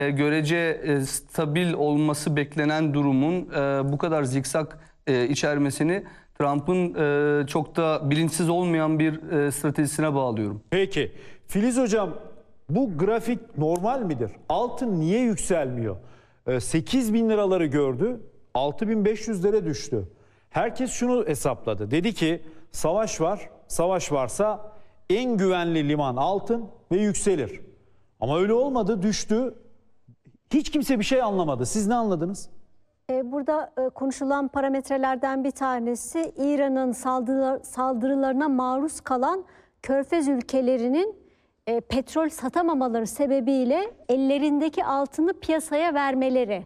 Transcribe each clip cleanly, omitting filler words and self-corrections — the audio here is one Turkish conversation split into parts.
görece stabil olması beklenen durumun bu kadar zikzak içermesini Trump'ın çok da bilinçsiz olmayan bir stratejisine bağlıyorum. Peki. Filiz Hocam, bu grafik normal midir? Altın niye yükselmiyor? 8 bin liraları gördü, 6.500'lere düştü. Herkes şunu hesapladı. Dedi ki savaş var, savaş varsa en güvenli liman altın ve yükselir. Ama öyle olmadı, düştü. Hiç kimse bir şey anlamadı. Siz ne anladınız? Burada konuşulan parametrelerden bir tanesi İran'ın saldırılarına maruz kalan Körfez ülkelerinin petrol satamamaları sebebiyle ellerindeki altını piyasaya vermeleri.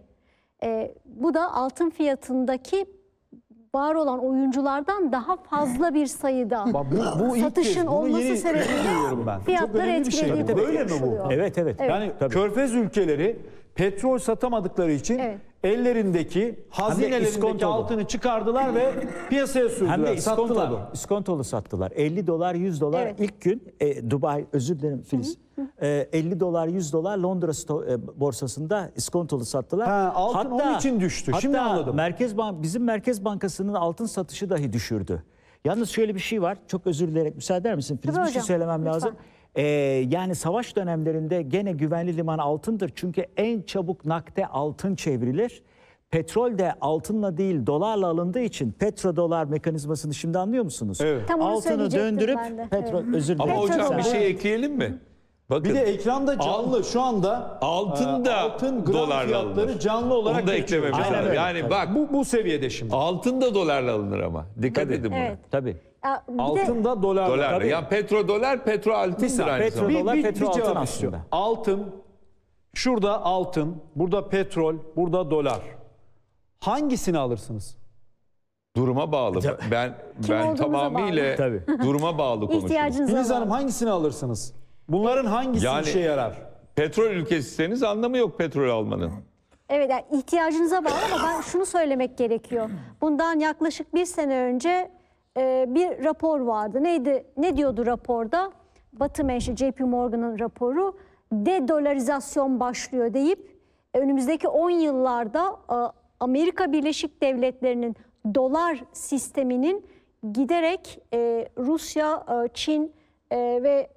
Bu da altın fiyatındaki var olan oyunculardan daha fazla bir sayıda satışın olması sebebiyle fiyatları etkilediği Böyle mi bu? Evet. Yani tabii. Körfez ülkeleri petrol satamadıkları için ellerindeki, hazinelerindeki altını çıkardılar ve piyasaya sürdüler. Hem de sattılar. iskontolu sattılar. 50 dolar, 100 dolar ilk gün Dubai, özür dilerim Filiz. 50 dolar, 100 dolar Londra borsasında iskontolu sattılar. Altın onun için düştü. Şimdi anladım. Bizim Merkez Bankası'nın altın satışı dahi düşürdü. Yalnız şöyle bir şey var. Çok özür dileyerek müsaade eder misin Filiz? Bir şey söylemem lazım. Yani savaş dönemlerinde gene güvenli liman altındır. Çünkü en çabuk nakde altın çevrilir. Petrol de altınla değil dolarla alındığı için petrodolar mekanizmasını şimdi anlıyor musunuz? Evet. Altını döndürüp petrol, özür dilerim. Ama hocam bir şey ekleyelim mi? Bakın, Bir de ekranda canlı şu anda altın da altın gram dolarla fiyatları alınır. canlı olarak Onu da geçiyor. eklememiz Aynen lazım. öyle. Yani bak Bu seviyede şimdi. altın da dolarla alınır ama. Dikkat edin buna. Evet. Tabii. Altın da dolarla. Dolarla. Tabii. Yani petrodolar, petroaltındır aynı petro- zamanda. dolar, petro altın cevap aslında. istiyorum. Altın, şurada altın, burada petrol, burada dolar. Hangisini alırsınız? Duruma bağlı. Ben olduğumuza tamamıyla Tabii. duruma bağlı konuşuyorum. İhtiyacınız Filiz var. Hanım hangisini alırsınız? Bunların hangisi Yani- işe yarar? Petrol ülkesiyseniz anlamı yok petrol almanın. Evet, yani ihtiyacınıza bağlı ama ben şunu söylemek gerekiyor. Bundan yaklaşık bir sene önce bir rapor vardı. Ne diyordu raporda? Batı menşeli JP Morgan'ın raporu. Dedolarizasyon başlıyor deyip önümüzdeki 10 yıllarda Amerika Birleşik Devletleri'nin dolar sisteminin giderek Rusya, Çin ve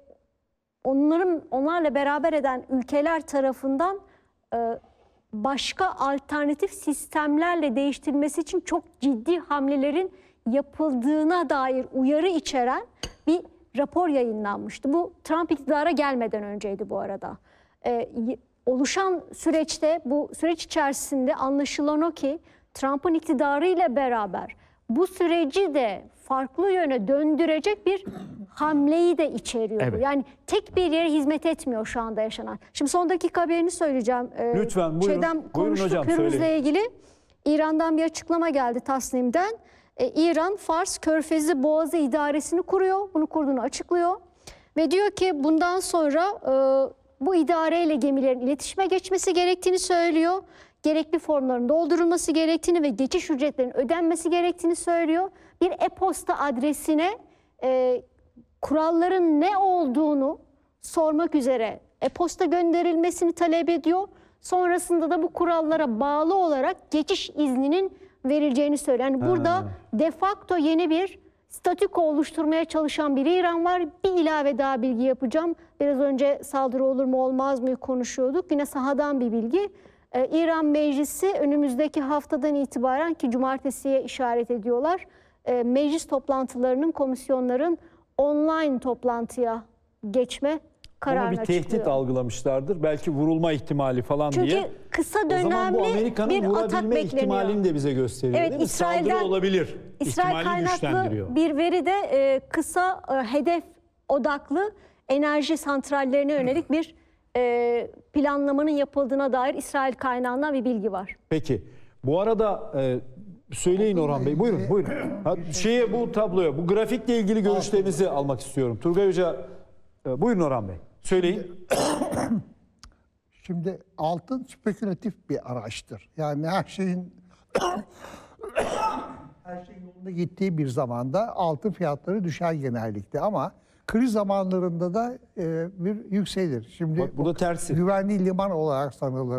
onlarla beraber eden ülkeler tarafından başka alternatif sistemlerle değiştirilmesi için çok ciddi hamlelerin yapıldığına dair uyarı içeren bir rapor yayınlanmıştı. Bu Trump iktidara gelmeden önceydi bu arada. Oluşan süreçte, bu süreç içerisinde anlaşılan o ki Trump'ın iktidarıyla beraber bu süreci de farklı yöne döndürecek bir hamleyi de içeriyor. Evet. Yani tek bir yere hizmet etmiyor şu anda yaşanan. Şimdi son dakika haberini söyleyeceğim. Lütfen, buyurun. Buyurun Konuştuk hocam, Hürmüz'le söyleyin. ilgili. İran'dan bir açıklama geldi Tasnim'den. İran, Fars Körfezi Boğazı İdaresi'ni kuruyor. Bunu kurduğunu açıklıyor. Ve diyor ki bundan sonra bu idareyle gemilerin iletişime geçmesi gerektiğini söylüyor. Gerekli formların doldurulması gerektiğini ve geçiş ücretlerinin ödenmesi gerektiğini söylüyor. Bir e-posta adresine kuralların ne olduğunu sormak üzere e-posta gönderilmesini talep ediyor. Sonrasında da bu kurallara bağlı olarak geçiş izninin verileceğini söylüyor. Yani burada de facto yeni bir statüko oluşturmaya çalışan bir İran var. Bir ilave daha bilgi yapacağım. Biraz önce saldırı olur mu olmaz mı konuşuyorduk. Yine sahadan bir bilgi. İran Meclisi önümüzdeki haftadan itibaren ki cumartesiye işaret ediyorlar. Meclis toplantılarının, komisyonların online toplantıya geçme kararını Onu bir tehdit açıklıyor. algılamışlardır. Belki vurulma ihtimali falan Çünkü diye. kısa O zaman bu dönemli Amerika'nın bir atak vurabilme bekleniyor. ihtimalini de bize gösteriyor Evet, değil mi? İsrail'den- Saldırı olabilir. İsrail İhtimalini kaynaklı güçlendiriyor. bir veri de kısa hedef odaklı enerji santrallerine yönelik bir planlamanın yapıldığına dair İsrail kaynağından bir bilgi var. Peki. Bu arada söyleyin Orhan Bey. Buyurun. Bu tabloya, bu grafikle ilgili görüşlerinizi almak istiyorum. Turgay Hoca, buyurun Orhan Bey. Söyleyin. Şimdi altın spekülatif bir araçtır. Yani her şeyin yolunda gittiği bir zamanda altın fiyatları düşer genellikle ama kriz zamanlarında da bir yükselir. Şimdi Bak burada tersi. güvenli liman olarak sanılır.